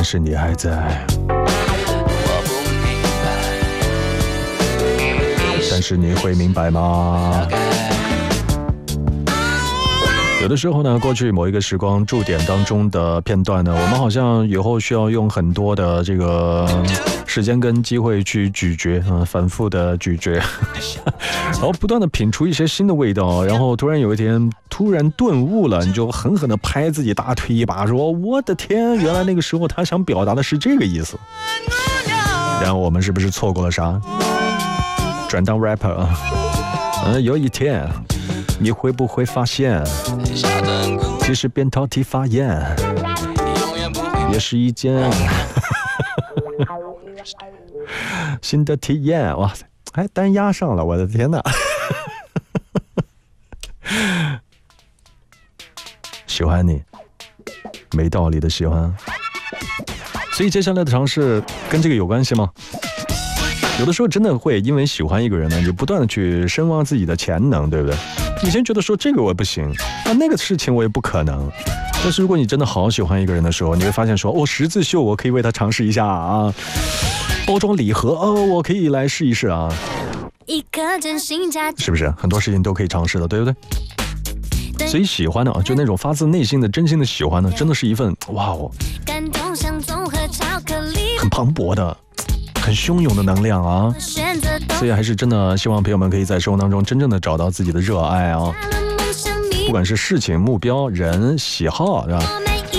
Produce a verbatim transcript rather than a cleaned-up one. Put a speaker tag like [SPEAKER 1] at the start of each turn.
[SPEAKER 1] 是你还在，但是你会明白吗？有的时候呢，过去某一个时光驻点当中的片段呢，我们好像以后需要用很多的这个时间跟机会去咀嚼，嗯，反复的咀嚼，然后不断的品出一些新的味道，然后突然有一天突然顿悟了，你就狠狠的拍自己大腿一把，说我的天，原来那个时候他想表达的是这个意思。然后我们是不是错过了啥？转当 rapper 啊？嗯，有一天你会不会发现，其实边掏题发言也是一件新的体验。哇塞，还单压上了，我的天哪！喜欢你，没道理的喜欢。所以接下来的尝试跟这个有关系吗？有的时候真的会因为喜欢一个人呢，你就不断的去深挖自己的潜能，对不对？以前觉得说这个我不行啊，那个事情我也不可能。但是如果你真的好喜欢一个人的时候，你会发现说，哦，十字绣我可以为他尝试一下啊，包装礼盒哦，我可以来试一试啊，一个真心假，是不是很多事情都可以尝试的，对不对？所以喜欢呢，就那种发自内心的真心的喜欢呢，真的是一份哇哦，很磅礴的很汹涌的能量啊，所以还是真的希望朋友们可以在生活当中真正的找到自己的热爱啊，不管是事情、目标、人、喜好，是吧？